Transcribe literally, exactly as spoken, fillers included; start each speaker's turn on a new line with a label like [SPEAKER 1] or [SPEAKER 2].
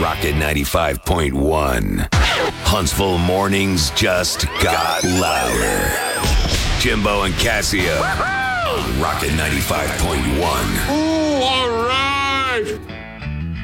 [SPEAKER 1] Rocket ninety-five point one. Huntsville mornings just got louder. Jimbo and Casio on Rocket ninety-five point one.
[SPEAKER 2] Ooh, all right.